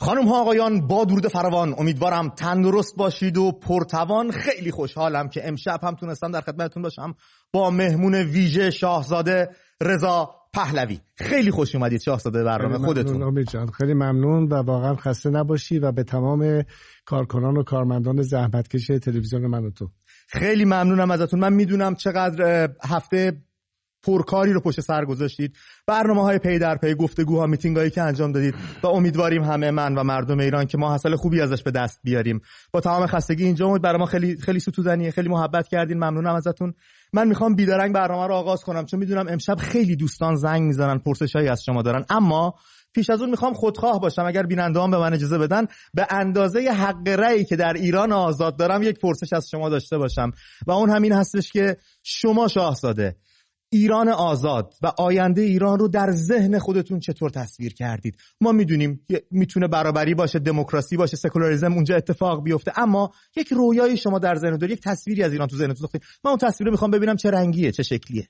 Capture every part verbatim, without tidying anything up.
خانم ها آقایان، با درود فراوان، امیدوارم تندرست باشید و پرتوان. خیلی خوشحالم که امشب هم تونستم در خدمتتون باشم با مهمون ویژه شاهزاده رضا پهلوی. خیلی خوش اومدید شاهزاده برنامه خودتون. امید جان خیلی ممنون و واقعا خسته نباشی و به تمام کارکنان و کارمندان زحمتکش تلویزیون من و تو خیلی ممنونم ازتون. من میدونم چقدر هفته پرکاری رو پشت سر گذاشتید، برنامه‌های پی در پی، گفتگوها، میتینگایی که انجام دادید و امیدواریم همه من و مردم ایران که ما حاصل خوبی ازش به دست بیاریم. با تمام خستگی اینجا بود، برای ما خیلی خیلی ستودنیه، خیلی محبت کردین، ممنونم ازتون. من میخوام بیدارنگ برنامه رو آغاز کنم چون میدونم امشب خیلی دوستان زنگ میزنن، پرسشایی از شما دارن، اما پیش از اون میخوام خودخواه باشم، اگر بیننده‌هام به من اجازه بدن، به اندازه حق رأیی که در ایران آزاد دارم یک پرسش از شما داشته باشم و اون همین هستش که شما شاهزاده ایران آزاد و آینده ایران رو در ذهن خودتون چطور تصویر کردید؟ ما میدونیم میتونه برابری باشه، دموکراسی باشه، سکولاریسم اونجا اتفاق بیفته، اما یک رویای شما در ذهن دارید، یک تصویری از ایران تو ذهنتون ساختید. من اون تصویر رو میخوام ببینم چه رنگیه، چه شکلیه.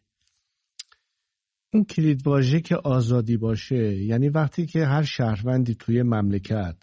اون کلید واژه که آزادی باشه، یعنی وقتی که هر شهروندی توی مملکت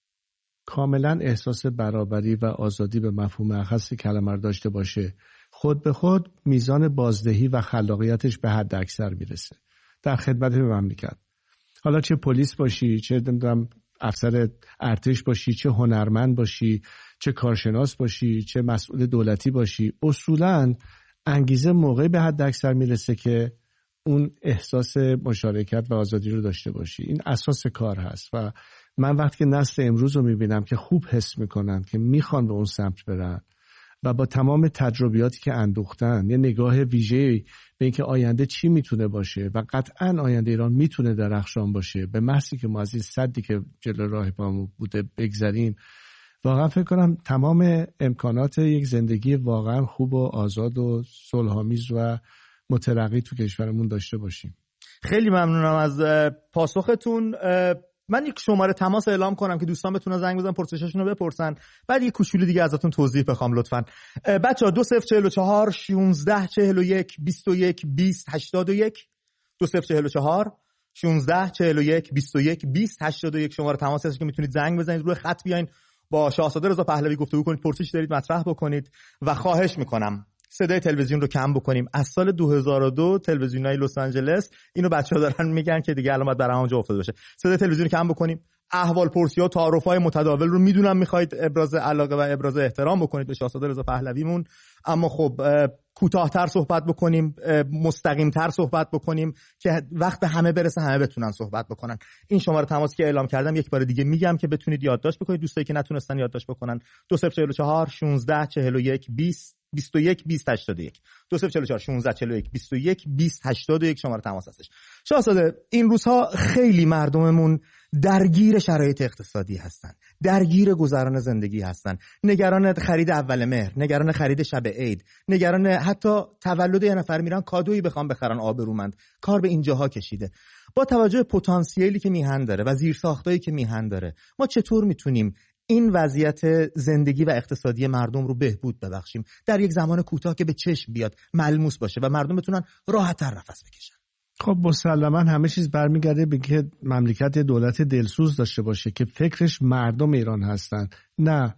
کاملا احساس برابری و آزادی به مفهوم اخص کلمه رو داشته باشه، خود به خود میزان بازدهی و خلاقیتش به حد اکثر میرسه در خدمت به مملکت. حالا چه پلیس باشی، چه نمیدونم افسر ارتش باشی، چه هنرمند باشی، چه کارشناس باشی، چه مسئول دولتی باشی، اصولاً انگیزه موقعی به حد اکثر میرسه که اون احساس مشارکت و آزادی رو داشته باشی. این اساس کار هست و من وقتی که نسل امروز رو میبینم که خوب حس میکنن که میخوان به اون سمت برن و با تمام تجربیاتی که اندوختن یه نگاه ویژه‌ای به اینکه آینده چی میتونه باشه و قطعاً آینده ایران میتونه درخشان باشه، به محضی که ما از این سدی که جلو راه ما بوده بگذریم، واقعا فکر کنم تمام امکانات یک زندگی واقعا خوب و آزاد و صلح‌آمیز و مترقی تو کشورمون داشته باشیم. خیلی ممنونم از پاسختون. من یک شماره تماس اعلام کنم که دوستان بتونن زنگ بزنن، پرسشاشون رو بپرسن، بعد یک کوچولو دیگه ازتون توضیح بخوام لطفاً. بچه‌ها دو صفر چهل و چهار شانزده چهل و یک بیست و یک بیست هشتاد و یک دو صفر چهل و چهار شانزده چهل و یک بیست و یک بیست هشتاد و یک شماره تماس هست که میتونید زنگ بزنید، روی خط بیاین با شاهزاده رضا پهلوی گفتگو کنید، پرسشی دارید مطرح بکنید و خواهش میکنم صدای تلویزیون رو کم بکنیم. از سال دو هزار و دو تلویزیونای لس آنجلس اینو بچه‌ها دارن میگن که دیگه الان باید برام اونجا افتاده باشه. صدای تلویزیون رو کم بکنیم. احوال پرسی ها، تعارف‌های متداول رو میدونم میخواید ابراز علاقه و ابراز احترام بکنید به شاهزاده رضا پهلویمون، اما خب کوتاه‌تر صحبت بکنیم، مستقیم‌تر صحبت بکنیم که وقت همه برسه، همه بتونن صحبت بکنن. این شماره تماسی که اعلام کردم یک بار دیگه میگم که بتونید یادداشت بکنید، دوستایی که نتونستن یادداشت بکنن. دو صفر چهل و چهار شانزده چهل و یک بیست بیست و یک بیست هشتاد و یک دو صفر چهل و چهار شانزده چهل و یک بیست و یک بیست هشتاد و یک شماره تماس هستش. شاهزاده، این روزها خیلی مردممون درگیر شرایط اقتصادی هستن، درگیر گذران زندگی هستن، نگران خرید اول مهر، نگران خرید شب عید، نگران حتی تولد یه نفر میرن کادویی بخوام بخرن آبرومند. کار به اینجاها کشیده. با توجه به پتانسیلی که میهن داره و زیرساختایی که میهن داره، ما چطور میتونیم این وضعیت زندگی و اقتصادی مردم رو بهبود ببخشیم در یک زمان کوتاه که به چشم بیاد، ملموس باشه و مردم بتونن راحت‌تر نفس بکشن؟ خب مسلماً همه چیز برمیگرده به که مملکت دولت دلسوز داشته باشه که فکرش مردم ایران هستن، نه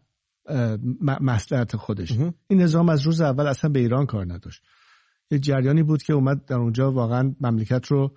مصلحت خودش. این نظام از روز اول اصلا به ایران کار نداشت. یه جریانی بود که اومد در اونجا واقعا مملکت رو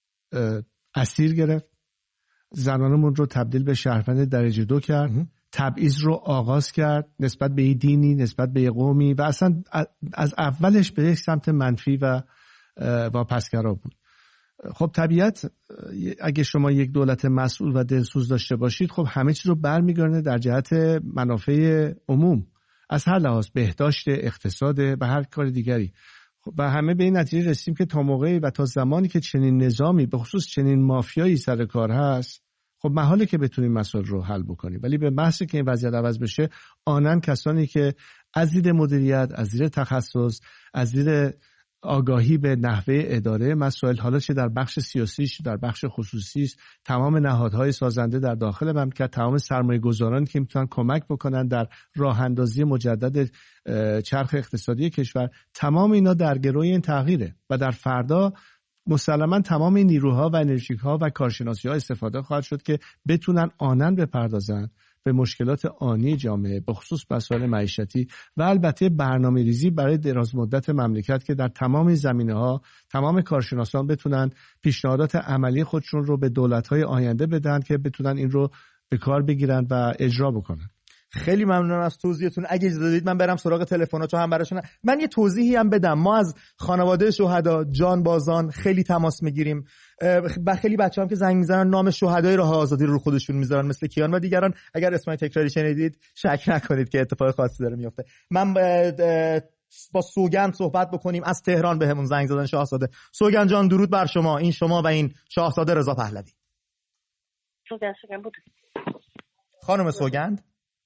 اسیر گرفت، زنانمون رو تبدیل به شهروند درجه دو کرد، تبعیض رو آغاز کرد نسبت به دینی، نسبت به قومی و اصلا از اولش به یک سمت منفی و واپسگرا بود. خب طبیعت اگه شما یک دولت مسئول و دلسوز داشته باشید، خب همه چیز رو برمیگردونه در جهت منافع عموم از هر لحاظ، بهداشت، اقتصاد و هر کار دیگری. خب و همه به این نتیجه رسیدیم که تا موقعی و تا زمانی که چنین نظامی به خصوص چنین مافیایی سر کار هست، خب محاله که بتونیم مسائل رو حل بکنیم. ولی به محض که این وضعیت عوض بشه، آنن کسانی که از دید مدیریت، از دید تخصص، از دید آگاهی به نحوه اداره مسائل، حالا چه در بخش سیاسی چه در بخش خصوصی، تمام نهادهای سازنده در داخل مملکت، تمام سرمایه گذاران که میتونن کمک بکنن در راه اندازی مجدد چرخ اقتصادی کشور، تمام اینا در گروی این تغییره و در فردا مسلما تمام این نیروها و انرژی‌ها و کارشناسی‌ها استفاده خواهد شد که بتونن آنن بپردازن به مشکلات آنی جامعه، به خصوص مسائل معیشتی و البته برنامه‌ریزی برای دراز مدت مملکت که در تمام زمینه‌ها تمام کارشناسان بتونن پیشنهادات عملی خودشون رو به دولت‌های آینده بدن که بتونن این رو به کار بگیرن و اجرا بکنن. خیلی ممنونم از توضیحتون. اگه اجازه بدید من برم سراغ تلفناتو هم براشون. من یه توضیحی هم بدم. ما از خانواده شهدا جان بازان خیلی تماس میگیریم و خیلی بچه‌ها هم که زنگ میزنن نام شهدای راه آزادی رو خودشون میذارن مثل کیان و دیگران. اگر اسمای تکراری شنیدید شک نکنید که اتفاق خاصی داره میفته. من با سوگند صحبت بکنیم. از تهران بهمون زنگ زدن شاهزاده. سوگند جان درود بر شما. این شما و این شاهزاده رضا پهلوی. سوگند سوگند بود. خانم سوگند.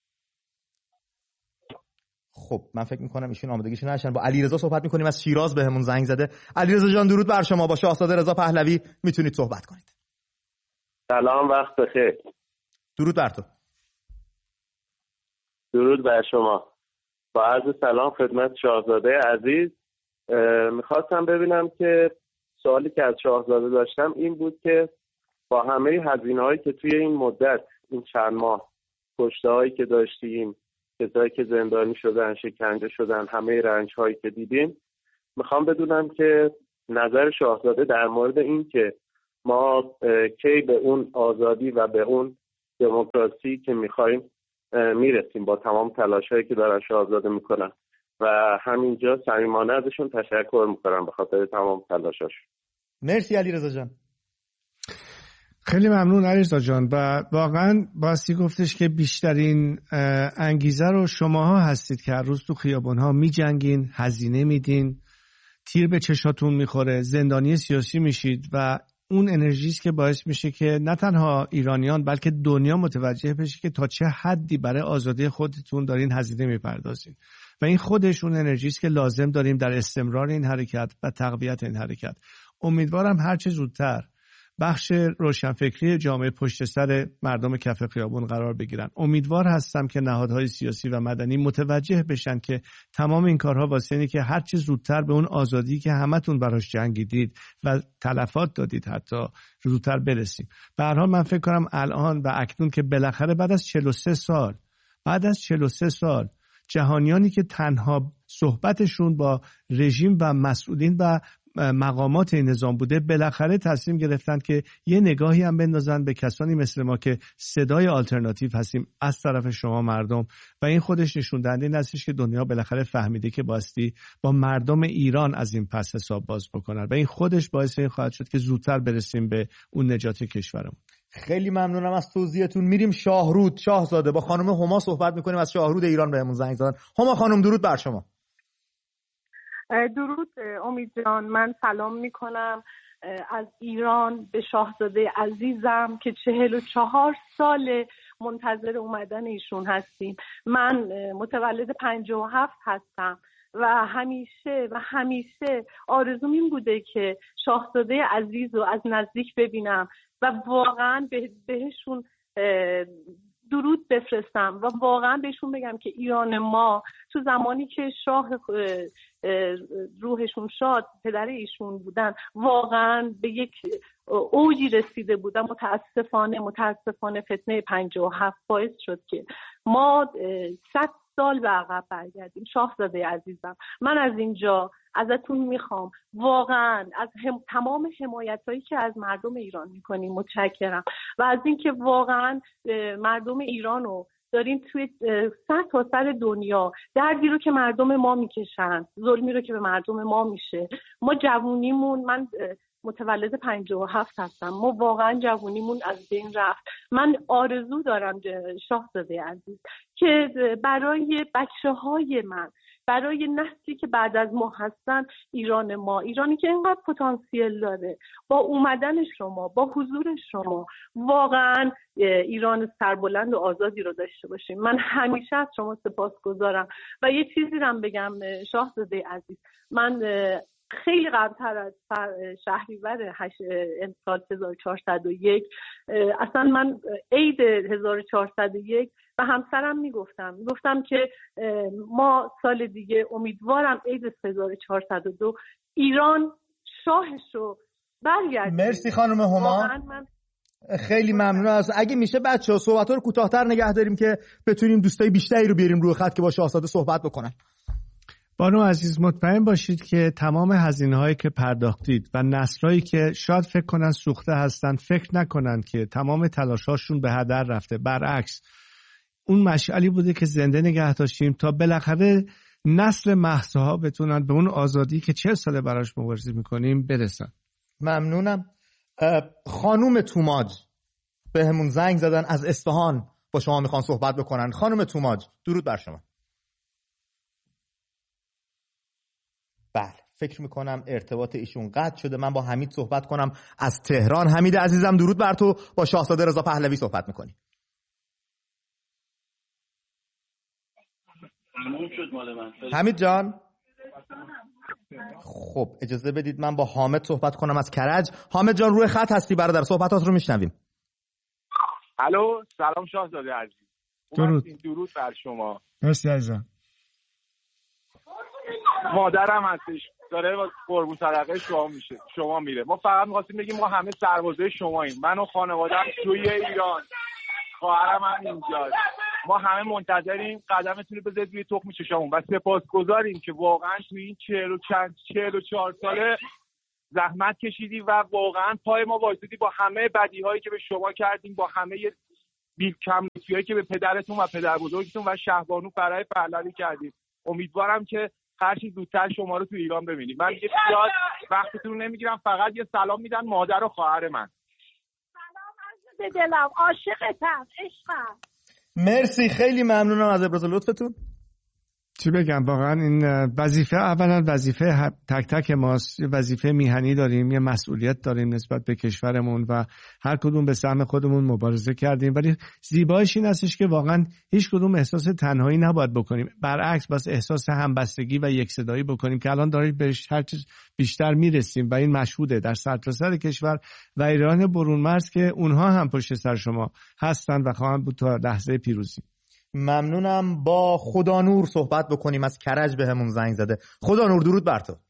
خب من فکر میکنم ایشون آمادگیش نداشتن. با علیرضا صحبت میکنیم از شیراز بهمون زنگ زده. علیرضا جان درود بر شما. با شاهزاده رضا پهلوی میتونید صحبت کنید. سلام، وقت بخیر. درود بر تو. درود بر شما. با عرض سلام خدمت شاهزاده عزیز. میخواستم ببینم که سوالی که از شاهزاده داشتم این بود که با همه هزینه‌هایی که توی این مدت این چند ماه کشته‌هایی که داشتیم، کسایی که زندانی شدن، شکنجه شدن، همه رنج‌هایی که دیدیم، میخوام بدونم که نظر شاهزاده در مورد این که ما کی به اون آزادی و به اون دموکراسی که میخوایم میرسیم با تمام تلاش‌هایی که دارن شاهزاده میکنن و همینجا صمیمانه ازشون تشکر میکنم به خاطر تمام تلاشاشون. مرسی علیرضا جان. خیلی ممنون علیرضا جان. و واقعا باستی گفتش که بیشترین انگیزه رو شماها هستید که هر روز تو خیابان‌ها میجنگین، هزینه میدین، تیر به چشاتون میخوره، زندانی سیاسی میشید و اون انرژی است که باعث میشه که نه تنها ایرانیان بلکه دنیا متوجه بشه که تا چه حدی برای آزادی خودتون دارین هزینه میپردازین و این خودش اون انرژی است که لازم داریم در استمرار این حرکت و تقویت این حرکت. امیدوارم هر چه زودتر بخش روشنفکری جامعه پشت سر مردم کف خیابون قرار بگیرن. امیدوار هستم که نهادهای سیاسی و مدنی متوجه بشن که تمام این کارها واسه اینه که هر چه زودتر به اون آزادی که همتون براش جنگیدید و تلفات دادید حتی زودتر برسیم. به هر حال من فکر کنم الان و اکنون که بالاخره بعد از چهل و سه سال بعد از چهل و سه سال جهانیانی که تنها صحبتشون با رژیم و مسئولین و مقامات این نظام بوده بالاخره تصمیم گرفتن که یه نگاهی هم بندازن به کسانی مثل ما که صدای آلترناتیو هستیم از طرف شما مردم و این خودش نشون دهنده این هستش که دنیا بالاخره فهمیده که باستی با مردم ایران از این پس حساب باز بکنن و این خودش باعث این خواهد شد که زودتر برسیم به اون نجات کشورمون. خیلی ممنونم از توضیحتون. میریم شاهرود. شاهزاده با خانم هما صحبت میکنیم از شاهرود ایران بهمون زنگ زدن. هما خانم درود بر شما. درود امید جان. من سلام میکنم از ایران به شاهزاده عزیزم که چهل و چهار سال منتظر اومدن ایشون هستیم. من متولد پنجاه و هفت هستم و همیشه و همیشه آرزوم این بوده که شاهزاده عزیز رو از نزدیک ببینم و واقعا بهشون درود بفرستم و واقعا بهشون بگم که ایران ما تو زمانی که شاه روحشون شاد پدر ایشون بودن واقعا به یک اوجی رسیده بودن. متاسفانه متاسفانه فتنه پنجاه و هفت باعث شد که ما صد سال به عقب برگردیم. شاهزاده عزیزم من از اینجا ازتون میخوام واقعا از هم، تمام حمایتایی که از مردم ایران میکنیم متشکرم و از اینکه واقعا مردم ایرانو دارین توی سر تا سر دنیا دردی رو که مردم ما میکشن، ظلمی رو که به مردم ما میشه، ما جوونیمون، من متولد پنجاه و هفت هستم، ما واقعا جوونیمون از بین رفت. من آرزو دارم شاهزاده عزیز که برای بچه های من، برای نسلی که بعد از ما هستن، ایران ما، ایرانی که اینقدر پتانسیل داره، با اومدن شما، با حضور شما واقعا ایران سربلند و آزادی رو داشته باشیم. من همیشه از شما سپاسگزارم و یه چیزی رو بگم شاهزاده عزیز، من خیلی قبلتر از شهریور امسال هزار و چهارصد و یک اصلا من عید هزار و چهارصد و یک و همسرم میگفتم میگفتم که ما سال دیگه امیدوارم عید هزار و چهارصد و دو ایران شاهش رو برگردیم. مرسی خانم هما، من... خیلی ممنون. از اگه میشه بچه‌ها صحبت‌ها رو کوتاه‌تر نگه داریم که بتونیم دوستای بیشتری رو بیاریم روی خط که با شاهزاده صحبت بکنن. بانو عزیز مطمئن باشید که تمام هزینه‌هایی که پرداختید و نسل‌هایی که شاید فکر کنن سوخته هستن فکر نکنن که تمام تلاش‌هاشون به هدر رفته. برعکس اون مشعلی بوده که زنده نگه داشتیم تا بالاخره نسل مهساها بتونن به اون آزادی که چهل ساله براش مبارزه می‌کنیم برسن. ممنونم. خانوم توماج به همون زنگ زدن از اصفهان، با شما میخوان صحبت بکنن. خانوم توماج درود بر شما. بله فکر میکنم ارتباط ایشون قطع شده. من با حمید صحبت کنم از تهران. حمید عزیزم درود بر تو، با شاهزاده رضا پهلوی صحبت میکنی. تموم شد مال من. حمید جان خب اجازه بدید من با حامد صحبت کنم از کرج. حامد جان روی خط هستی برادر، صحبتات رو میشنویم. الو سلام شاهزاده عزیز. درود. درود بر شما. مرسی عزیزم. مادرم هستش داره قربون صدقه شما میشه شما میره. ما فقط می‌خواستیم بگیم ما همه سربازای شماییم. من و خانواده‌ام توی ایران، خواهرم هم اینجاست. ما همه منتظریم قدمتون رو بذارید روی تخم چشامون و سپاسگزاریم که واقعا توی این چهل و چند چهل و چهار ساله زحمت کشیدی و واقعا پای ما وایسادی با همه بدیهایی که به شما کردیم، با همه بیل کم‌لطفی‌هایی که به پدرتون و پدر بزرگتون و شهبانو فرای پهلوی کردیم. امیدوارم که هر چیز زودتر شما رو تو ایران ببینیم. من دیگه زیاد وقتتون رو نمیگیرم، فقط یه سلام میدن مادر و خواهر من. سلام عزیز دلم، عاشقتم، عشقم. مرسی، خیلی ممنونم از ابراز لطفتون. چی بگم، واقعا این وظیفه اولا وظیفه تک تک ماست، وظیفه میهنی داریم، یه مسئولیت داریم نسبت به کشورمون و هر کدوم به سهم خودمون مبارزه کردیم، ولی زیبایش این هستش که واقعا هیچ کدوم احساس تنهایی نباید بکنیم، برعکس بس احساس همبستگی و یکصدایی بکنیم که الان داریم بهش هر چیز بیشتر میرسیم و این مشهوده در سرتاسر کشور و ایران برون مرز که اونها هم پشت سر شما هستن و خواهند بود تا لحظه پیروزی. ممنونم. با خدانور صحبت بکنیم از کرج به همون زنگ زده. خدانور درود بر تو.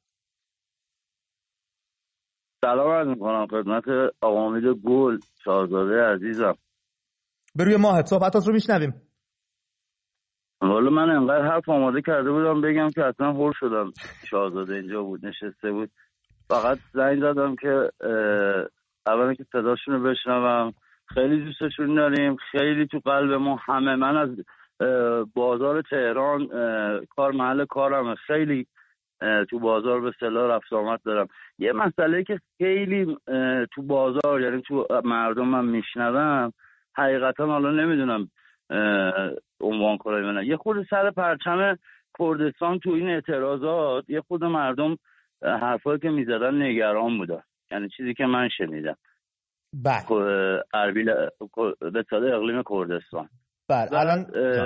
سلام عرض می‌کنم خدمت آقا امید گل، شاهزاده عزیزم. به روی ماهت صحبتات رو میشنویم. والا من انقدر حرف آماده کرده بودم بگم که اصلا هول شدم. شاهزاده اینجا بود نشسته بود، فقط زنگ زدم که اولا که صداشون رو بشنوم. خیلی دوستشون داریم، خیلی تو قلب ما همه. من از بازار تهران کار محل کارم، خیلی تو بازار به اصطلاح رفت آمد دارم. یه مسئله که خیلی تو بازار یعنی تو مردم من میشنوم، حقیقتا حالا نمیدونم عنوان کنم یا نه، یه خود سر پرچم کردستان تو این اعتراضات یه خود مردم حرفایی که میزدن نگران بودن، یعنی چیزی که من شنیدم. بله. اربیل به صدای اقلیم کردستان. بله. الان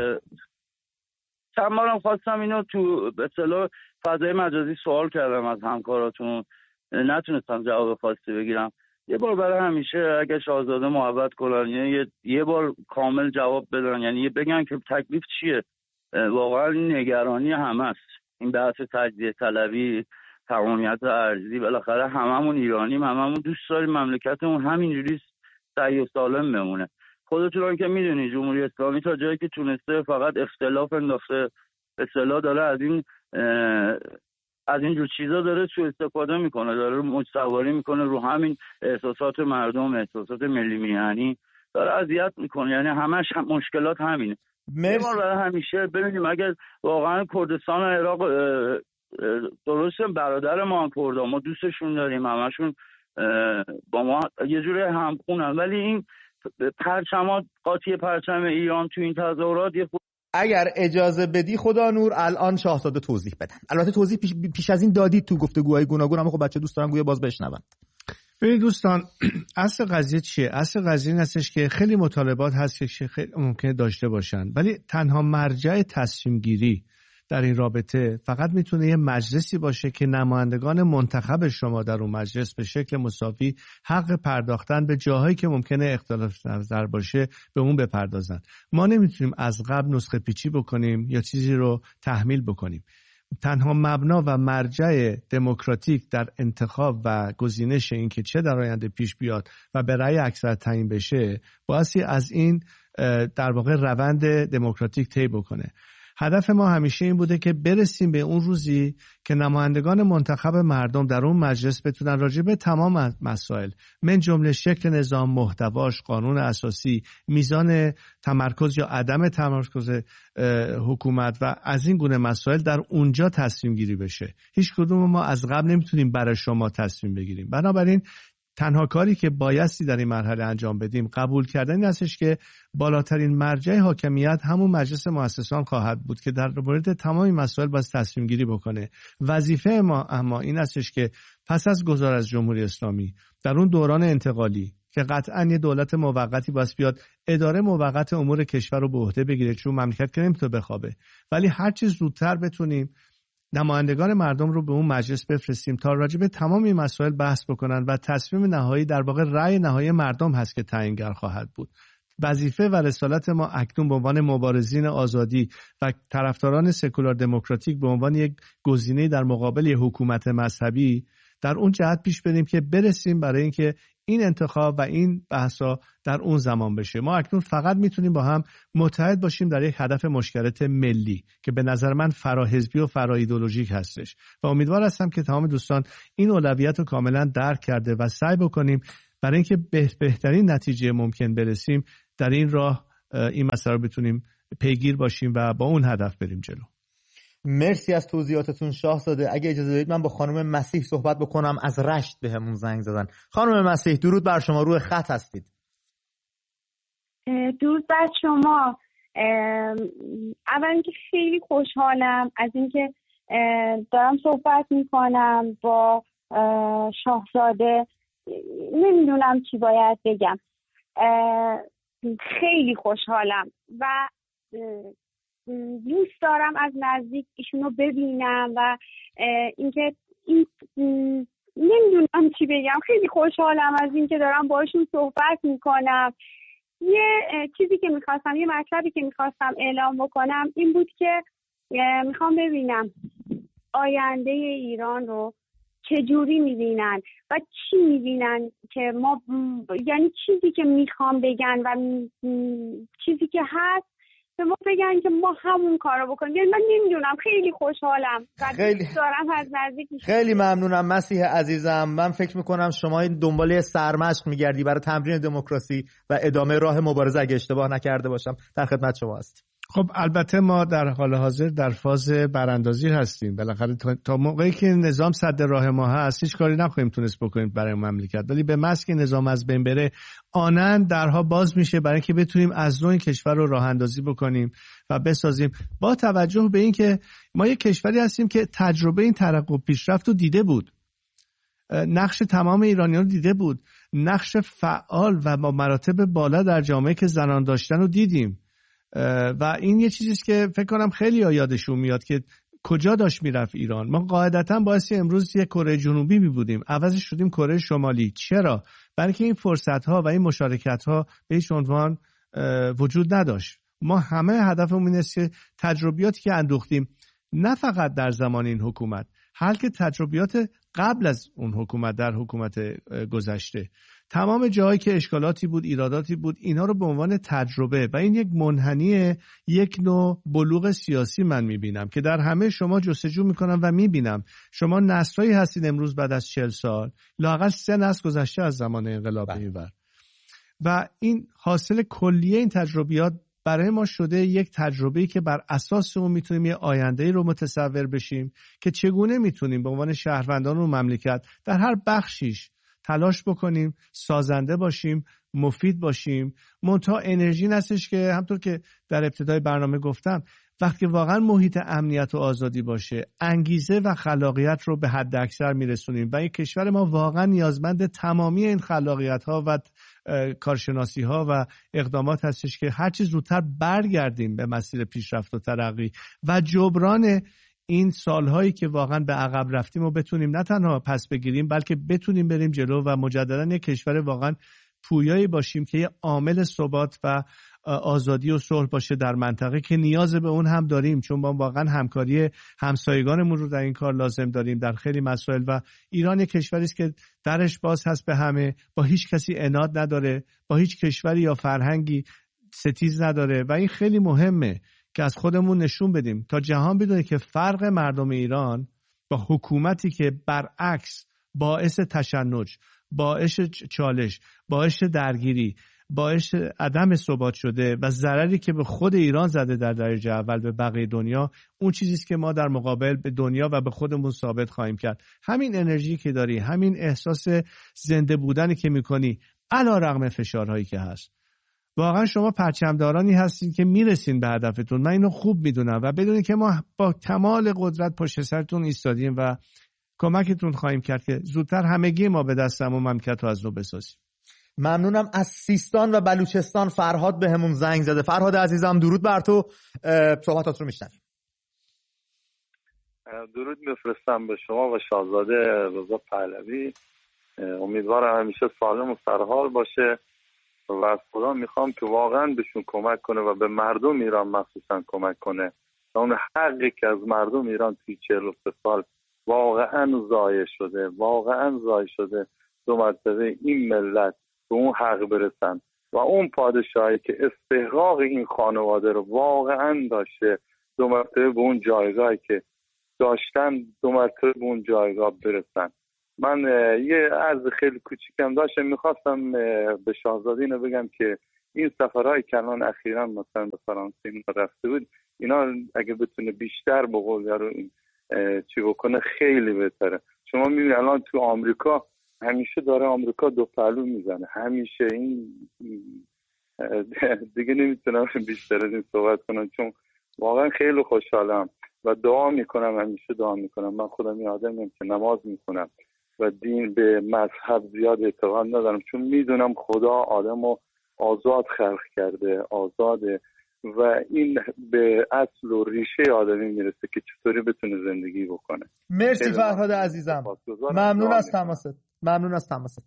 چند بارم خواستم اینو تو به اصطلاح فضای مجازی سوال کردم از همکاراتون، نتونستم جواب خاصی بگیرم. یه بار برای همیشه اگه شاهزاده محبت کنن یه یه بار کامل جواب بدن، یعنی بگن که تکلیف چیه. واقعا نگرانی همه است این بحث تجزیه طلبی، تمامیت ارضی. بالاخره هممون ایرانیم، هممون دوست داریم مملکتمون همینجوری صحیح و سالم بمونه. خودتون که میدونی جمهوری اسلامی تا جایی که تونسته فقط اختلاف انداخته، اصطلاح داره از این از این جور چیزا داره سوء استفاده میکنه، داره موج سواری میکنه رو همین احساسات مردم، احساسات ملی میهنی داره اذیت میکنه. یعنی همش هم مشکلات همینه. یه بار برای همیشه ببینیم اگر واقعا کردستان و عراق درسته برادر ما هم کرده، ما دوستشون داریم، همشون با ما یه جوره همخونن، ولی این پرچمات قاطی پرچم ایران تو این تظاهرات یه خود... اگر اجازه بدی خدا نور الان شاهزاده توضیح بدن. البته توضیح پیش, پیش از این دادید تو گفتگوهای گوناگون، اما خب بچه دوست دارم گویا باز بشنون. ببینید دوستان، اصل قضیه چیه؟ اصل قضیه این هستش که خیلی مطالبات هست که خیلی ممکنه داشته باشن، ولی تنها مرجع تصمیم گیری در این رابطه فقط میتونه یه مجلسی باشه که نمایندگان منتخب شما در اون مجلس به شکل مساوی حق پرداختن به جاهایی که ممکنه اختلاف نظر باشه به اون بپردازن. ما نمیتونیم از قبل نسخه پیچی بکنیم یا چیزی رو تحمیل بکنیم. تنها مبنا و مرجع دموکراتیک در انتخاب و گزینش این که چه در آینده پیش بیاد و به رأی اکثر تعیین بشه بایستی از این در واقع روند دموکراتیک طی بکنه. هدف ما همیشه این بوده که برسیم به اون روزی که نمایندگان منتخب مردم در اون مجلس بتونن راجع به تمام مسائل من جمله شکل نظام، محتواش، قانون اساسی، میزان تمرکز یا عدم تمرکز حکومت و از این گونه مسائل در اونجا تصمیم گیری بشه. هیچ کدوم ما از قبل نمیتونیم برای شما تصمیم بگیریم. بنابراین تنها کاری که بایستی در این مرحله انجام بدیم قبول کردن این هستش که بالاترین مرجع حاکمیت همون مجلس مؤسسان خواهد بود که در مورد تمام مسائل باید تصمیم گیری بکنه. وظیفه ما اما این هستش که پس از گذار از جمهوری اسلامی در اون دوران انتقالی که قطعاً یه دولت موقتی باید بیاد اداره موقت امور کشور رو به عهده بگیره، چون مملکت که نمیتونه بخوابه، ولی هر چه زودتر بتونیم نمایندگان مردم رو به اون مجلس بفرستیم تا راجع به تمام این مسائل بحث بکنن و تصمیم نهایی در واقع رأی نهایی مردم هست که تعیینگر خواهد بود. وظیفه و رسالت ما اکنون به عنوان مبارزین آزادی و طرفداران سکولار دموکراتیک به عنوان یک گزینه در مقابل یک حکومت مذهبی در اون جهت پیش بریم که برسیم برای اینکه این انتخاب و این بحثا در اون زمان بشه. ما اکنون فقط میتونیم با هم متحد باشیم در یک هدف مشترک ملی که به نظر من فراحزبی و فرا ایدئولوژیک هستش و امیدوار هستم که تمام دوستان این اولویت رو کاملا درک کرده و سعی بکنیم برای اینکه بهترین نتیجه ممکن برسیم در این راه این مسئله رو بتونیم پیگیر باشیم و با اون هدف بریم جلو. مرسی از توضیحاتتون شاهزاده. اگه اجازه بدید من با خانم مسیح صحبت بکنم، از رشت به همون زنگ زدن. خانم مسیح درود بر شما، روی خط هستید. درود بر شما. اول اینکه خیلی خوشحالم از اینکه دارم صحبت میکنم با شاهزاده. نمیدونم چی باید بگم. خیلی خوشحالم و دوست دارم از نزدیک ایشونو ببینم و اینکه این نمیدونم چی بگم. خیلی خوشحالم از اینکه دارم باشون صحبت میکنم. یه چیزی که میخواستم، یه مطلبی که میخواستم اعلام بکنم این بود که میخوام ببینم آینده ایران رو چجوری میبینن و چی میبینن که ما، یعنی چیزی که میخوام بگن و چیزی که هست به ما بگن که ما همون کارو بکنیم. یعنی من نمیدونم، خیلی خوشحالم و خیلی دارم از نزدیک. خیلی ممنونم مسیح عزیزم. من فکر میکنم شما دنبال سرمشق میگردی برای تمرین دموکراسی و ادامه راه مبارزه اگه اشتباه نکرده باشم. در خدمت شما هست. خب البته ما در حال حاضر در فاز براندازی هستیم. بالاخره تا موقعی که نظام صد راه ما هست هیچ کاری نخواهیم تونست بکنیم برای مملکت، ولی به محض که نظام از بین بره آنن درها باز میشه برای اینکه بتونیم از نوع این کشور رو راه اندازی بکنیم و بسازیم، با توجه به اینکه ما یک کشوری هستیم که تجربه این ترقی و پیشرفت رو دیده بود، نقش تمام ایرانیان رو دیده بود، نقش فعال و با مراتب بالا در جامعه که زنان داشتن رو دیدیم و این یه چیزیست که فکر کنم خیلی ها یادشون میاد که کجا داشت میرفت ایران. ما قاعدتا باعث امروز یک کره جنوبی می بودیم، عوضش شدیم کره شمالی. چرا؟ برای که این فرصت ها و این مشارکت ها به هیچ عنوان وجود نداشت. ما همه هدفمون این است که تجربیاتی که اندوختیم نه فقط در زمان این حکومت، بلکه تجربیات قبل از اون حکومت در حکومت گذشته، تمام جایی که اشکالاتی بود، ایراداتی بود، اینا رو به عنوان تجربه و این یک منحنی یک نوع بلوغ سیاسی من میبینم که در همه شما جستجو میکنم و میبینم شما نسل‌هایی هستید امروز بعد از چهل سال، لااقل سه نسل گذشته از زمان انقلاب اینور و این حاصل کلیه این تجربیات برای ما شده یک تجربه‌ای که بر اساس اون میتونیم یه آینده‌ای رو متصور بشیم که چگونه میتونیم به عنوان شهروندان و مملکت در هر بخشیش تلاش بکنیم، سازنده باشیم، مفید باشیم. منتها انرژی نستش که همطور که در ابتدای برنامه گفتم، وقتی واقعا محیط امنیت و آزادی باشه، انگیزه و خلاقیت رو به حد اکثر میرسونیم و این کشور ما واقعا نیازمند تمامی این خلاقیت ها و کارشناسی ها و اقدامات هستش که هر چه زودتر برگردیم به مسیر پیشرفت و ترقی و جبران این سالهایی که واقعا به عقب رفتیم و بتونیم نه تنها پس بگیریم بلکه بتونیم بریم جلو و مجددا یک کشور واقعا پویایی باشیم که یه عامل ثبات و آزادی و صلح باشه در منطقه که نیاز به اون هم داریم، چون ما واقعا همکاری همسایگانمون رو در این کار لازم داریم در خیلی مسائل. و ایران یک کشوری است که درش باز هست به همه، با هیچ کسی عناد نداره، با هیچ کشوری یا فرهنگی ستیز نداره و این خیلی مهمه که از خودمون نشون بدیم تا جهان بدونه که فرق مردم ایران با حکومتی که برعکس باعث تشنج، باعث چالش، باعث درگیری، باعث عدم ثبات شده و ضرری که به خود ایران زده در درجه اول به بقیه دنیا، اون چیزی است که ما در مقابل به دنیا و به خودمون ثابت خواهیم کرد. همین انرژی که داری، همین احساس زنده بودنی که میکنی علیرغم فشارهایی که هست، واقعا شما پرچمدارانی هستین که میرسین به هدفتون. من اینو خوب میدونم و بدونید که ما با کمال قدرت پشت سرتون ایستادیم و کمکتون خواهیم کرد که زودتر همگی ما به دستم و مملکت رو از نو بسازیم. ممنونم. از سیستان و بلوچستان فرهاد به همون زنگ زده. فرهاد عزیزم درود بر تو، صحبتات رو میشنویم. درود میفرستم به شما و شاهزاده رضا پهلوی. امیدوارم همیشه سالم و سرحال باشه و از خدا میخوام که واقعا بهشون کمک کنه و به مردم ایران مخصوصا کمک کنه. اون حقی که از مردم ایران توی چهل و سه سال واقعا ضایع شده، واقعا ضایع شده، دو مرتبه این ملت به اون حق برسن و اون پادشاهی که استحقاق این خانواده رو واقعا داشته دو مرتبه به اون جایگاهی که داشتن دو مرتبه به اون جایگاه برسن. من یه عرض خیلی کوچیکم داشتم، میخواستم به شاهزاده اینو بگم که این سفرهای که الان اخیراً مثلا به فرانسه اینا رفته بود، اینا اگه بتونه بیشتر به قول رو این چی بکنه خیلی بهتره. شما میبینید الان تو آمریکا همیشه داره آمریکا دو پهلو میزنه، همیشه این دیگه نمیتونم بیشتر از این صحبت کنم چون واقعا خیلی خوشحالم و دعا میکنم، همیشه دعا میکنم. من خودم یه آدمیم که نماز میکنم و دین به مذهب زیاد اعتقاد ندارم چون میدونم خدا آدمو آزاد خلق کرده، آزاده و این به اصل و ریشه آدمی میرسه که چطوری بتونه زندگی بکنه. مرسی فرهاد عزیزم، ممنون از تماست. ممنون از تماست.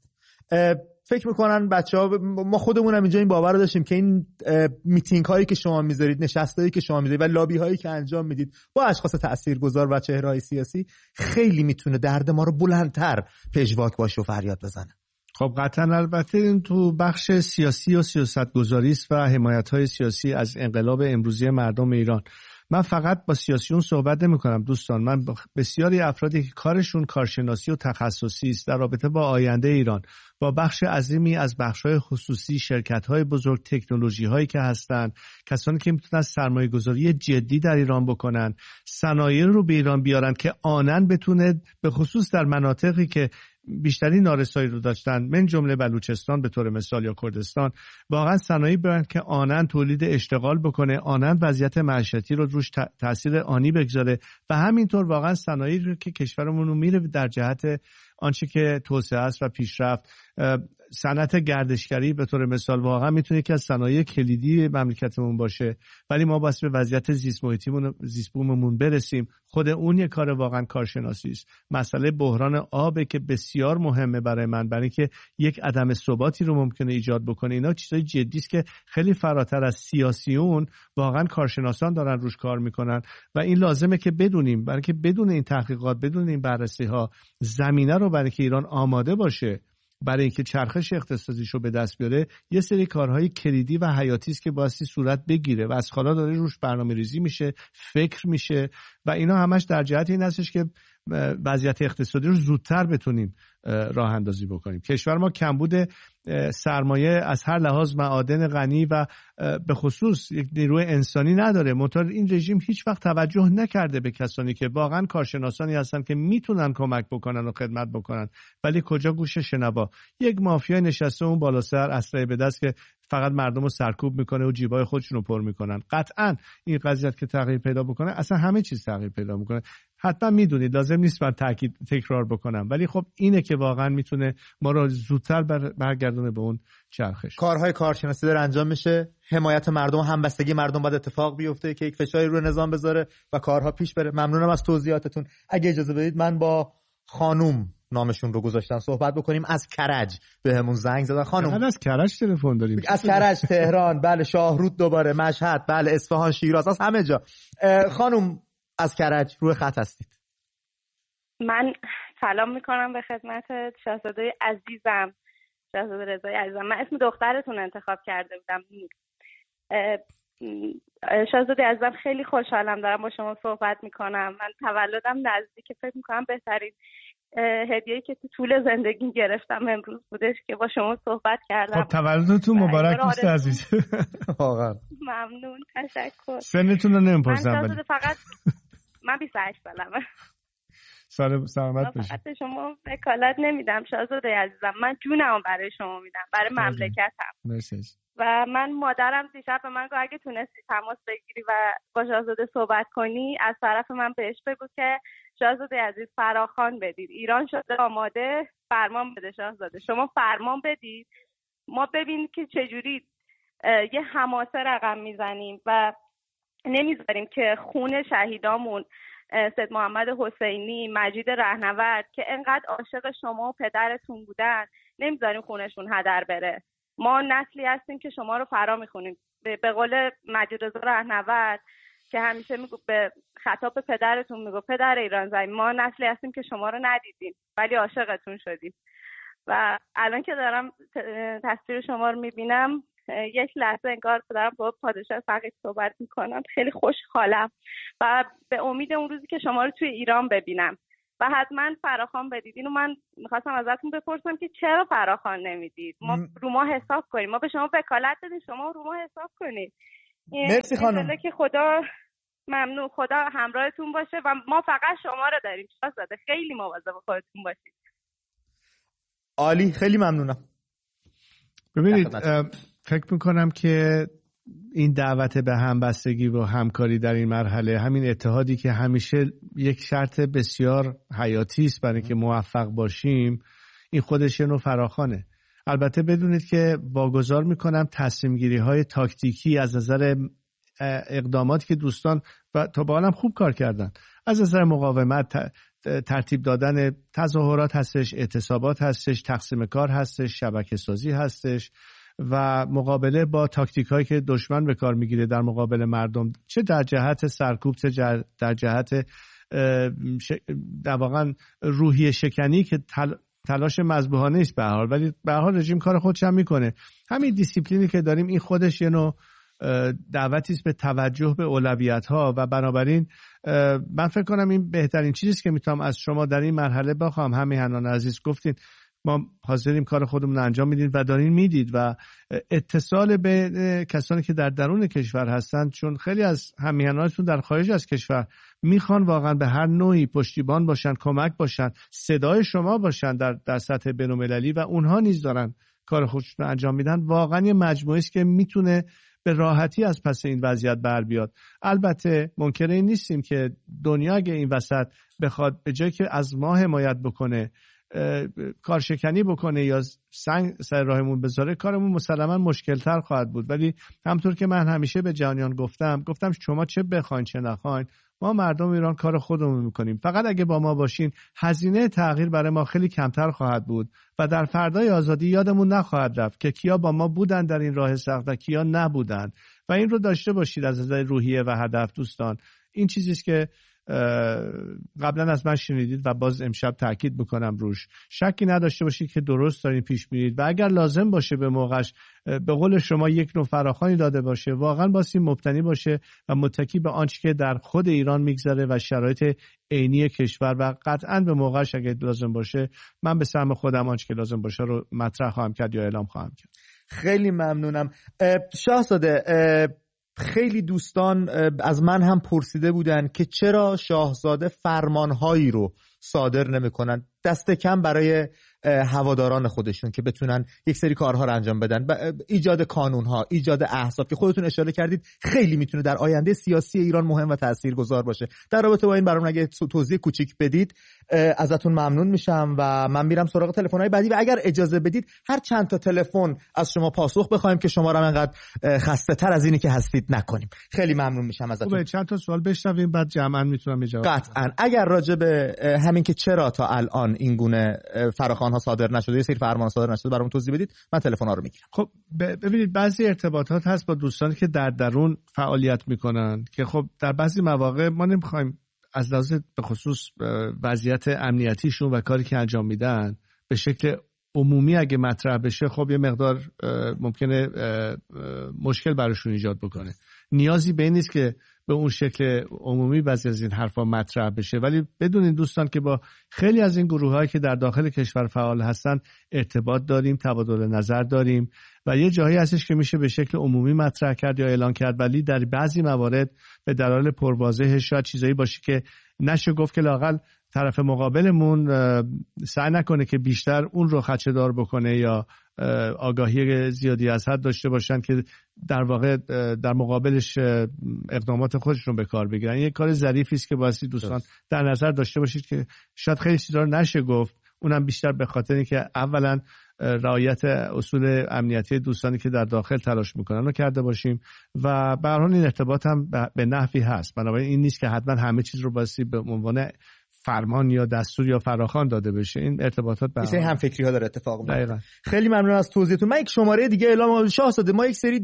فکر میکنن بچه‌ها، ما خودمون هم اینجا این باور رو داشتیم که این میتینگ هایی که شما میذارید، نشستایی که شما میذارید و لابی هایی که انجام میدید با اشخاص تاثیرگذار و چهره‌های سیاسی خیلی میتونه درد ما رو بلندتر پژواک باشه و فریاد بزنه. خب قطعا البته این تو بخش سیاسی و سیاستگذاری است و حمایت‌های سیاسی از انقلاب امروزی مردم ایران. من فقط با سیاسیون صحبت نمی کنم دوستان، من بسیاری افرادی که کارشون کارشناسی و تخصصی است در رابطه با آینده ایران، با بخش عظیمی از بخش‌های خصوصی، شرکت‌های بزرگ، تکنولوژی‌هایی که هستند، کسانی که میتونن سرمایه‌گذاری جدی در ایران بکنن، صنایع رو به ایران بیارن که آنن بتونه به خصوص در مناطقی که بیشتری نارسایی رو داشتن، من جمله بلوچستان به طور مثال یا کردستان، واقعا صنایعی برن که آنن تولید اشتغال بکنه، آنن وضعیت معیشتی رو روش تاثیر آنی بگذاره و همینطور واقعا صنایعی رو که کشورمون رو میره در جهت آنچه که توسعه است و پیشرفت. صنعت گردشگری به طور مثال واقعا میتونه یکی از صنایع کلیدی مملکتمون باشه، ولی ما باید به وضعیت زیست محیطیمون، زیست بوممون برسیم. خود اون یک کار واقعا کارشناسی است. مسئله بحران آب که بسیار مهمه برای من، برای اینکه یک عدم ثباتی رو ممکنه ایجاد بکنه. اینا چیزای جدی است که خیلی فراتر از سیاسیون واقعا کارشناسان دارن روش کار میکنن و این لازمه که بدونیم، برای اینکه بدون این تحقیقات، بدون این بررسی ها، زمینه رو برای اینکه ایران آماده باشه برای اینکه چرخش اقتصادیش رو به دست بیاره، یه سری کارهای کلیدی و حیاتی است که بایستی صورت بگیره و از حالا داره روش برنامه‌ریزی میشه، فکر میشه و اینا همش در جهت این هستش که وضعیت اقتصادی رو زودتر بتونیم راه اندازی بکنیم. کشور ما کمبود سرمایه از هر لحاظ معادن غنی و به خصوص یک نیروی انسانی نداره. منتها این رژیم هیچ وقت توجه نکرده به کسانی که واقعا کارشناسانی هستن که میتونن کمک بکنن و خدمت بکنن، ولی کجا گوش شنوا؟ یک مافیا نشسته اون بالا سر اسلحه به دست که فقط مردم رو سرکوب میکنه و جیبای خودشون رو پر میکنن. قطعا این قضیه که تغییر پیدا بکنه، اصلا همه چیز تغییر پیدا میکنه. حتما میدونید، لازم نیست من تاکید تکرار بکنم، ولی خب اینه که واقعا میتونه ما رو زودتر بر برگردونه به اون چرخش. کارهای کارشناسی داره انجام میشه، حمایت مردم و همبستگی مردم باید اتفاق بیفته که یک فشاری روی نظام بذاره و کارها پیش بره. ممنونم از توضیحاتتون. اگه اجازه بدید من با خانوم نامشون رو گذاشتن صحبت بکنیم. از کرج بهمون زنگ زدن خانم. از کرج تلفن داریم. از کرج، تهران، بله، شاهرود، دوباره مشهد، بله، اصفهان، شیراز، از همه جا. خانم از کرج روی خط هستید. من سلام میکنم به خدمت شاهزاده عزیزم، شاهزاده رضای عزیزم. من اسم دخترتون انتخاب کرده بودم. شاهزاده عزیزم خیلی خوشحالم دارم با شما صحبت میکنم. من تولدم نزدیک، فکر میکنم بهترین هدیه‌ای که تو طول زندگی گرفتم امروز بودش که با شما صحبت کردم. خب تولدتون مبارک دوست عزیز. واقعا ممنون، تشکر. سنتون رو نمیپرسم من ولی فقط من بیست و هشت سالمه. سال سلامت باشید. فقط شما وکالت نمیدم شاهزاده عزیزم، من جونمو برای شما میدم، برای مملکتم. مرسی. و من مادرم دیشب به من گفت اگه تونستی تماس بگیری و با شاهزاده صحبت کنی از طرف من بهش بگو که شاهزاده عزیز فراخوان بدید، ایران شده آماده، فرمان بده شاهزاده، شما فرمان بدید، ما ببینید که چجوری یه حماسه رقم میزنیم و نمیذاریم که خون شهیدامون سید محمد حسینی، مجید رهنورد که انقدر عاشق شما و پدرتون بودن، نمیذاریم خونشون هدر بره. ما نسلی هستیم که شما رو فرا میخونیم. به قول مجید رضا رهنورد که همیشه میگو به خطاب پدرتون میگو پدر ایران زمین، ما نسلی هستیم که شما رو ندیدیم ولی عاشقتون شدیم. و الان که دارم تصویر شما رو میبینم یک لحظه انگار دارم با پادشاه فقید صحبت میکنم. خیلی خوشحالم و به امید اون روزی که شما رو توی ایران ببینم و حتما فراخوان بدید. اینو من میخواستم ازتون بپرسم که چرا فراخوان نمیدید؟ ما م... رو ما حساب کنیم، ما به شما وکالت دادیم، شما رو ما حساب کنید. مرسی خانم. که خدا ممنون، خدا همراهتون باشه و ما فقط شما رو داریم. شاهزاده خیلی مواظب خودتون باشید. عالی، خیلی ممنونم. ببینید فکر میکنم که این دعوت به همبستگی و همکاری در این مرحله، همین اتحادی که همیشه یک شرط بسیار حیاتی است برای که موفق باشیم، این خودش نوع فراخوانه. البته بدونید که واگذار میکنم تصمیم گیری های تاکتیکی از نظر اقداماتی که دوستان و تا به حالم خوب کار کردن، از نظر مقاومت، ترتیب دادن تظاهرات هستش، اعتصابات هستش، تقسیم کار هستش، شبکه سازی هستش و مقابله با تاکتیک هایی که دشمن به کار میگیره در مقابل مردم، چه در جهت سرکوب، چه در جهت در واقع روحیه شکنی که تل... تلاش مذبوحانه است به هر حال، ولی به هر حال رژیم کار خودش هم میکنه. همین دیسیپلینی که داریم این خودش یه نوع دعوتی است به توجه به اولویت ها و بنابراین من فکر کنم این بهترین چیزی که میتونم از شما در این مرحله بخوام. همیهنان عزیز گفتین ما حاضریم کار خودمون رو انجام میدیم و دارین میدید و اتصال به کسانی که در درون کشور هستند، چون خیلی از همیهنانتون در خارج از کشور میخوان واقعا به هر نوعی پشتیبان باشن، کمک باشن، صدای شما باشن در در سطح بین‌المللی و اونها نیز دارن کار خودشون رو انجام میدن. واقعا یه مجموعه است که میتونه به راحتی از پس این وضعیت بر بیاد. البته منکر این نیستیم که دنیا اگه این وسط بخواد به جای که از ما حمایت بکنه کارشکنی بکنه یا سنگ سر راهمون بذاره، کارمون مسلما مشکلتر خواهد بود. ولی همطور که من همیشه به جهانیان گفتم گفتم شما چه بخواین چه نخواین، ما مردم ایران کار خودمون میکنیم. فقط اگه با ما باشین هزینه تغییر برای ما خیلی کمتر خواهد بود و در فردای آزادی یادمون نخواهد رفت که کیا با ما بودن در این راه سخت و کیا نبودن و این رو داشته باشید از نظر روحیه و هدف. دوستان این چیزیست که قبلا از من شنیدید و باز امشب تاکید میکنم روش. شکی نداشته باشید که درست دارین پیش میرید و اگر لازم باشه به موقعش به قول شما یک نوع فراخوانی داده باشه، واقعا باسیم مبتنی باشه و متکی به آنچه که در خود ایران میگذره و شرایط عینی کشور و قطعا به موقعش اگر لازم باشه من به سهم خودم آنچه که لازم باشه رو مطرح خواهم کرد یا اعلام خواهم کرد. خیلی ممنونم شاهزاده. خیلی دوستان از من هم پرسیده بودن که چرا شاهزاده فرمانهایی رو صادر نمی‌کنن، دست کم برای هواداران خودشون که بتونن یک سری کارها رو انجام بدن. ایجاد قانون‌ها، ایجاد احزاب که خودتون اشاره کردید خیلی میتونه در آینده سیاسی ایران مهم و تاثیرگذار باشه. در رابطه با این برام اگه توضیح کوچیک بدید ازتون ممنون میشم و من میرم سراغ تلفن‌های بعدی و اگر اجازه بدید هر چند تا تلفن از شما پاسخ بخوایم که شما رو انقدر خسته تر از اینی که هستید نکنیم. خیلی ممنون میشم ازتون. خب چند تا سوال بشنویم بعد جمعاً میتونم جواب بدم. قطعاً. اگر راجع به همین که چرا تا الان این گونه فراخوان‌ها صادر نشده، یه سری فرمان صادر نشده برام توضیح بدید، من تلفن‌ها رو میگیرم. خب ببینید بعضی ارتباطات هست با دوستانی که در درون فعالیت میکنن که خب در بعضی مواقع ما نمیخوایم از لحاظ به خصوص وضعیت امنیتیشون و کاری که انجام میدن به شکل عمومی اگه مطرح بشه خب یه مقدار ممکنه مشکل براشون ایجاد بکنه. نیازی به این نیست که به اون شکل عمومی بعضی از این حرفا مطرح بشه، ولی بدونین دوستان که با خیلی از این گروه‌هایی که در داخل کشور فعال هستن ارتباط داریم، تبادل نظر داریم و یه جایی هستش که میشه به شکل عمومی مطرح کرد یا اعلان کرد، ولی در بعضی موارد به دلایل پرواضح شاید چیزایی باشه که نشه گفت که لااقل طرف مقابلمون سعی نکنه که بیشتر اون رو خدشه‌دار بکنه یا آگاهی زیادی از حد داشته باشن که در واقع در مقابلش اقدامات خودشون به کار بگیرن. یه کار ظریفی است که واسه دوستان در نظر داشته باشید که شاید خیلی چیزا رو نشه گفت، اونم بیشتر به خاطر اینکه اولا رعایت اصول امنیتی دوستانی که در داخل تلاش میکنن رو کرده باشیم و به هر حال این ارتباط هم به نحوی هست. بنابراین این نیست که حتما همه چیز رو واسه به عنوان فرمان یا دستور یا فراخوان داده بشه. این ارتباطات به هم فکری ها داره اتفاق میفته. خیلی ممنون از توضیحتون. من یک شماره دیگه اعلام شاهزاده، ما یک سری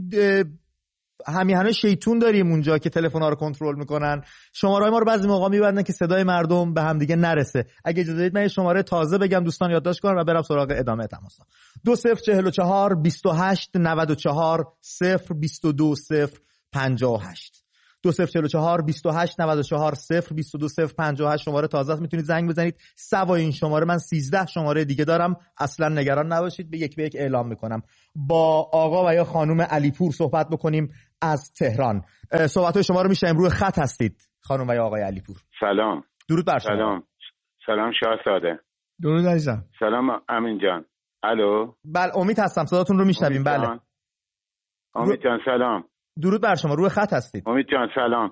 همیهنای شیطون داریم اونجا که تلفن‌ها رو کنترل میکنن. شماره‌های ما رو بعضی موقع میبندن که صدای مردم به هم دیگه نرسه. اگه اجازه بدید من یه شماره تازه بگم دوستان یادداشت کنن و برم سراغ ادامه تماس. دو صفر چهل و چهار بیست و هشت نود و چهار صفر بیست و دو صفر پنجاه و هشت دو صفر چهل و چهار بیست و هشت نود و چهار صفر بیست و دو صفر پنجاه و هشت شماره تازه است، میتونید زنگ بزنید. سوای این شماره من سیزده شماره دیگه دارم، اصلا نگران نباشید، به یک به یک اعلام میکنم. با آقا و یا خانم علیپور صحبت بکنیم از تهران. صحبت‌های شما رو میشنویم، روی خط هستید خانم و یا آقای علیپور. سلام. درود بر شما. سلام. سلام شاهزاده. درود عزیزم. سلام امین جان. الو. بله امید هستم، صداتون رو میشنویم. بله امید جان سلام. درود بر شما، روی خط هستید. امید جان سلام.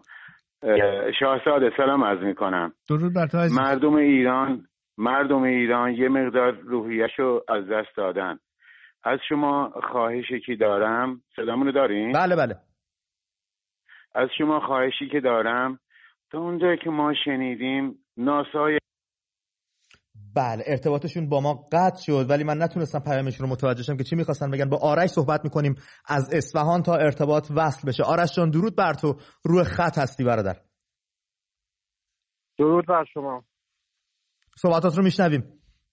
شاهزاده سلام عرض میکنم. درود بر تو عزیز. مردم ایران مردم ایران یه مقدار روحیه‌شو از دست دادن. از شما خواهشی که دارم، صدامونو دارین؟ بله بله. از شما خواهشی که دارم، تا اونجایی که ما شنیدیم ناسای بله ارتباطشون با ما قطع شد، ولی من نتونستم پیامشون رو متوجه شم که چی میخواستن بگن. با آرش صحبت میکنیم از اصفهان تا ارتباط وصل بشه. آرش جان درود بر تو، روی خط هستی برادر. درود بر شما. صحبتات رو میشنویم.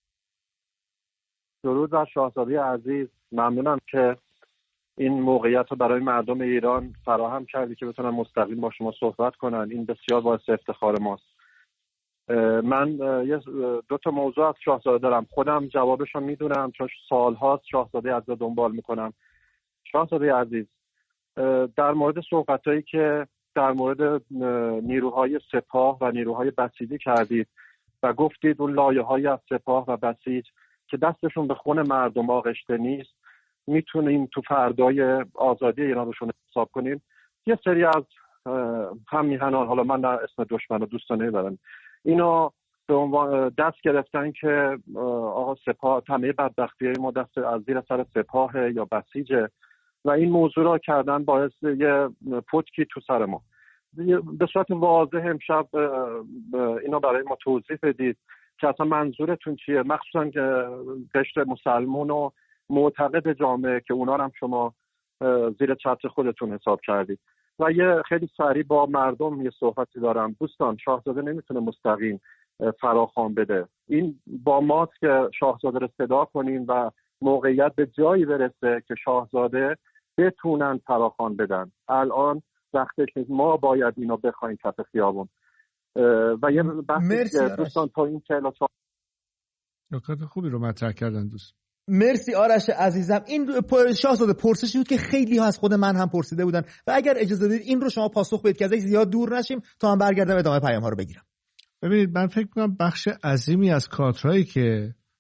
درود بر شاهزاده عزیز. ممنونم که این موقعیت رو برای مردم ایران فراهم کردی که بتونن مستقیم با شما صحبت کنن. این بسیار باعث افتخار ماست. من یه دو تا موضوع از شاهزاده دارم، خودم جوابشو میدونم چون سالهاست شاهزاده عزیز دنبال میکنم. شاهزاده عزیز، در مورد صحبتایی که در مورد نیروهای سپاه و نیروهای بسیجی کردید و گفتید اون لایه‌های از سپاه و بسیج که دستشون به خون مردم آغشته نیست میتونیم تو فردای آزادی ایران روشون حساب کنیم. یه سری از هم میهنان، حالا من در اسم دشمن و دوستان نمیبرم، اینا به عنوان دست گرفتن که آقا سپاه تمه بدبختی ما دست از زیر سر سپاه یا بسیجه و این موضوع را کردن باعث یه پتکی تو سر ما. به صورت واضح امشب اینا برای ما توضیح بدید که اصلا منظورتون چیه، مخصوصا که قشر مسلمون و معتقد جامعه که اونا هم شما زیر چتر خودتون حساب کردید. و یه خیلی سریع با مردم یه صحبتی دارم. دوستان، شاهزاده نمیتونه مستقیم فراخوان بده. این با ماست که شاهزاده رو صدا کنیم و موقعیت به جایی برسه که شاهزاده بتونن فراخوان بدن. الان وقتی که ما باید اینو بخوایم کف خیابون. و یه بحثی دوستان تا این چهل تا نکات خوبی رو مطرح کردن دوست. مرسی آرش عزیزم. این شاهزاده پرسشی بود که خیلی ها از خود من هم پرسیده بودن و اگر اجازه بدید این رو شما پاسخ بدید که ازش زیاد دور نشیم تا هم برگردم ادامه پیام ها رو بگیرم. ببینید من فکر می‌کنم بخش عظیمی از کادرهایی که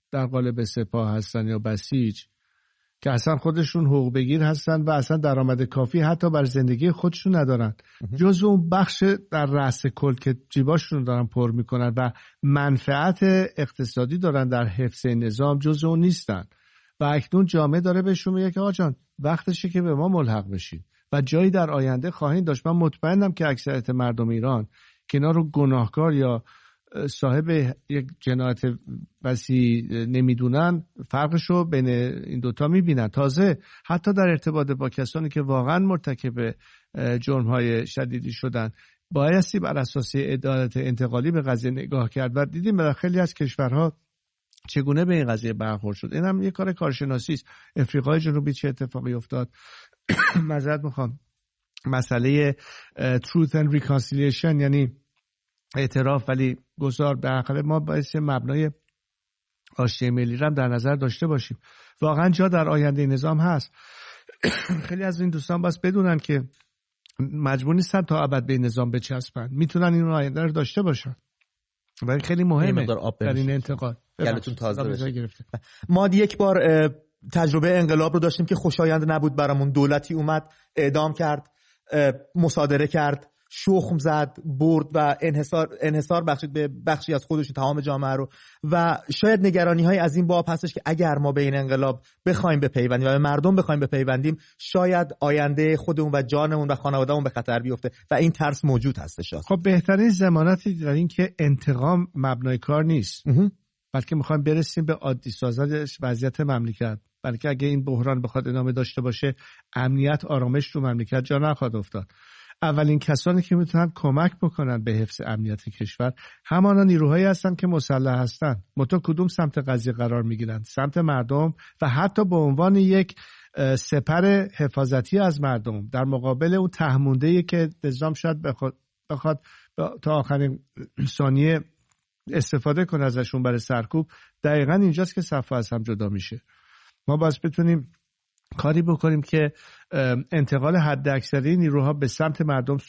در قالب سپاه هستن یا بسیج که اصلا خودشون حقوق بگیر هستن و اصلا درآمد کافی حتی بر زندگی خودشون ندارن، جز اون بخش در رأس کل که جیباشون دارن پر میکنن و منفعت اقتصادی دارن در حفظ نظام، جز اون نیستن. و اکنون جامعه داره بهشون میگه که آجان وقتشه که به ما ملحق بشید و جایی در آینده خواهید داشت. من مطمئنم که اکثریت مردم ایران که اینا رو گناهکار یا صاحب یک جنایت وسیع نمیدونن، فرقش رو بین این دوتا میبینن. تازه حتی در ارتباط با کسانی که واقعا مرتکب جرم‌های شدیدی شدن بایستی بر اساس عدالت انتقالی به قضیه نگاه کرد و دیدیم در خیلی از کشورها چگونه به این قضیه برخورد شد. این هم یک کار کارشناسی است. افریقای جنوبی چه اتفاقی افتاد؟ معذرت میخوام، مسئله truth and reconciliation یعنی اعتراف ولی گذار، به حال ما باید مبنای آشتی ملی را در نظر داشته باشیم. واقعا جا در آینده نظام هست. خیلی از این دوستان باید بدونن که مجبور نیستن تا ابد به نظام بچسبن، میتونن این آینده رو داشته باشن. ولی خیلی مهمه در این انتقال. گلتون تازه بشه. ما یک بار تجربه انقلاب رو داشتیم که خوشایند نبود برامون. دولتی اومد اعدام کرد، مصادره کرد، شخم زد، برد و انحصار انحصار بخشید به بخشی از خودش تمام جامعه رو. و شاید نگرانی های از این باب هستش که اگر ما به این انقلاب بخوایم بپیوندیم و به مردم بخوایم بپیوندیم، شاید آینده خودمون و جانمون و خانوادهمون به خطر بیفته و این ترس موجود هستش. خب بهترین ضمانتی در این که انتقام مبنای کار نیست، بلکه میخوایم برسیم به عادی سازی وضعیت مملکت. بلکه اگه این بحران بخواد ادامه داشته باشه، امنیت آرامش تو مملکت جا نخواهد افتاد. اولین کسانی که میتونن کمک بکنن به حفظ امنیت کشور همانا نیروهایی هستن که مسلح هستن. متو کدوم سمت قضیه قرار میگیرن؟ سمت مردم و حتی به عنوان یک سپر حفاظتی از مردم در مقابل اون تهمونده‌ای که نظام شاید بخواد, بخواد تا آخرین ثانیه استفاده کنه ازشون برای سرکوب. دقیقاً اینجاست که صفحه از هم جدا میشه. ما باید بتونیم کاری بکنیم که انتقال حد اکثری نیروها به سمت مردم